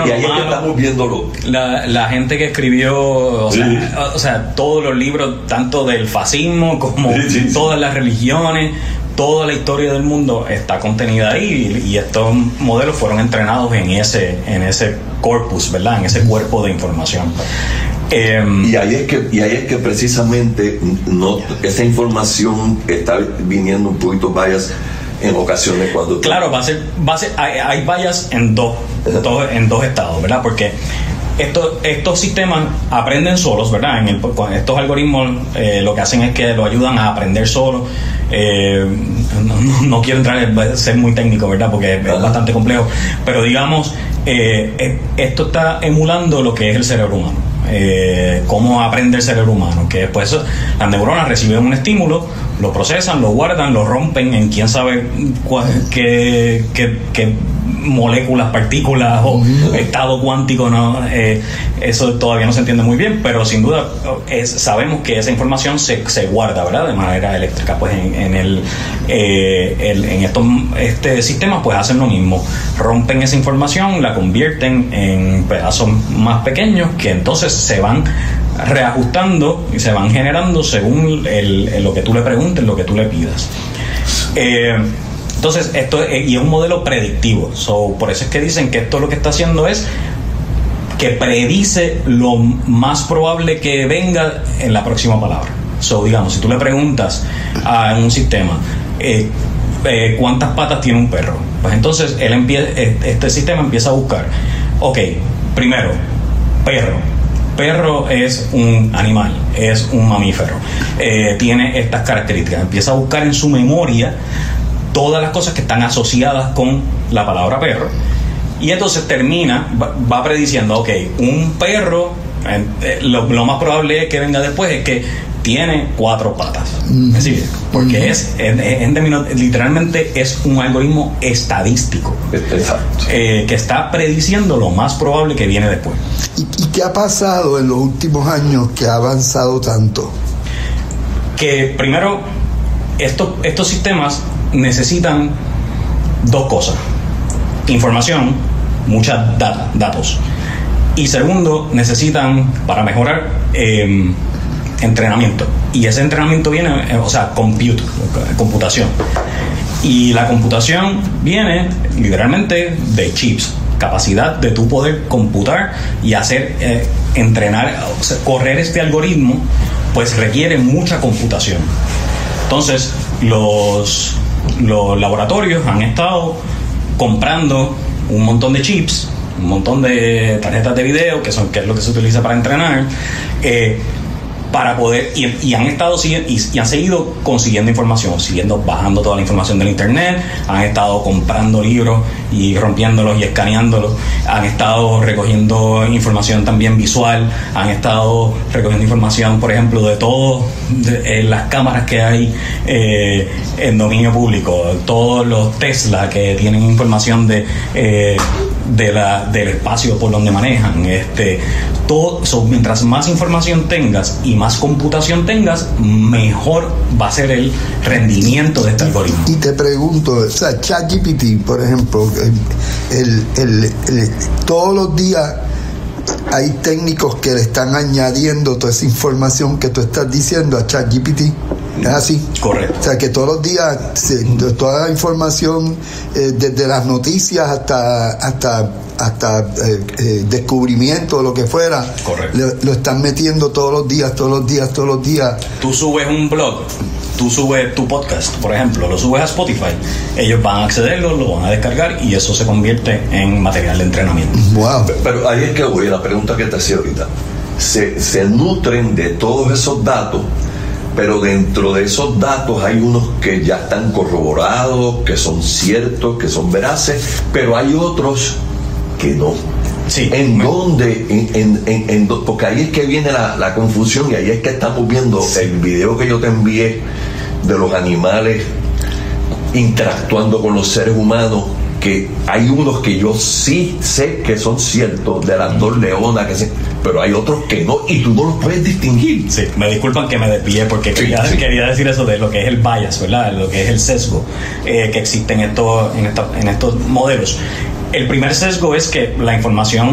bueno, y ahí lo es que malo, estamos viéndolo. La gente que escribió, o sea, todos los libros, tanto del fascismo como todas las religiones, toda la historia del mundo está contenida ahí, y estos modelos fueron entrenados en ese corpus, ¿verdad? En ese cuerpo de información. Y ahí es que precisamente esa información está viniendo un poquito bias en ocasiones cuando... Claro, hay bias en dos estados, ¿verdad? Porque estos sistemas aprenden solos, ¿verdad? Estos algoritmos lo que hacen es que lo ayudan a aprender solos. No quiero entrar en ser muy técnico, ¿verdad? Porque es bastante complejo, pero digamos, esto está emulando lo que es el cerebro humano. Cómo aprende el cerebro humano, que después las neuronas reciben un estímulo, lo procesan, lo guardan, lo rompen en quién sabe qué moléculas, partículas o estado cuántico, ¿no? Eso todavía no se entiende muy bien, pero sin duda sabemos que esa información se guarda, ¿verdad? De manera eléctrica. Pues en estos sistemas pues hacen lo mismo, rompen esa información, la convierten en pedazos más pequeños que entonces se van reajustando y se van generando según lo que tú le preguntes, lo que tú le pidas. Entonces esto y es un modelo predictivo, por eso es que dicen que esto lo que está haciendo es que predice lo más probable que venga en la próxima palabra. Digamos, si tú le preguntas a un sistema ¿cuántas patas tiene un perro? Pues entonces este sistema empieza a buscar, primero, perro es un animal, es un mamífero, tiene estas características. Empieza a buscar en su memoria todas las cosas que están asociadas con la palabra perro, y entonces va prediciendo, un perro, lo más probable que venga después es que tiene 4 patas. ¿Sí? Porque literalmente es un algoritmo estadístico. Exacto. Que está prediciendo lo más probable que viene después. ¿Y qué ha pasado en los últimos años que ha avanzado tanto? Que primero, estos sistemas necesitan 2 cosas: información, mucha datos, y segundo, necesitan, para mejorar, entrenamiento, y ese entrenamiento viene, computación, y la computación viene literalmente de chips, capacidad de tú poder computar y hacer, entrenar, correr este algoritmo, pues requiere mucha computación. Entonces los laboratorios han estado comprando un montón de chips, un montón de tarjetas de video, que es lo que se utiliza para entrenar, para poder, y han estado y han seguido consiguiendo información, bajando toda la información del internet, han estado comprando libros y rompiéndolos y escaneándolos, han estado recogiendo información también visual, han estado recogiendo información, por ejemplo, de todas las cámaras que hay en dominio público, todos los Tesla que tienen información del espacio por donde manejan, mientras más información tengas y más computación tengas, mejor va a ser el rendimiento de este algoritmo. Y te pregunto, ChatGPT, por ejemplo, todos los días hay técnicos que le están añadiendo toda esa información que tú estás diciendo a ChatGPT. ¿Es así? Correcto. O sea, que todos los días toda la información, desde las noticias hasta descubrimiento o lo que fuera, lo están metiendo todos los días. Tú subes un blog, tú subes tu podcast, por ejemplo, lo subes a Spotify, ellos van a accederlo, lo van a descargar, y eso se convierte en material de entrenamiento. Wow. Pero ahí es que voy, la pregunta que te hacía ahorita. Se nutren de todos esos datos, pero dentro de esos datos hay unos que ya están corroborados, que son ciertos, que son veraces, pero hay otros que no. Sí. ¿En dónde? Porque ahí es que viene la confusión, y ahí es que estamos viendo el video que yo te envié de los animales interactuando con los seres humanos, que hay unos que yo sí sé que son ciertos, de las 2 leonas, pero hay otros que no, y tú no los puedes distinguir. Sí, me disculpan que me desvié, porque quería decir eso de lo que es el bias, ¿verdad? Lo que es el sesgo que existe en estos modelos. El primer sesgo es que la información